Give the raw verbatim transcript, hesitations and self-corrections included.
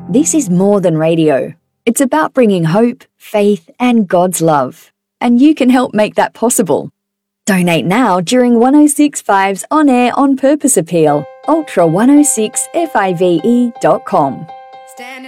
This is more than radio. It's about bringing hope, faith, and God's love. And you can help make that possible. Donate now during one oh six point five's on-air on-purpose appeal. ultra one oh six five e dot com.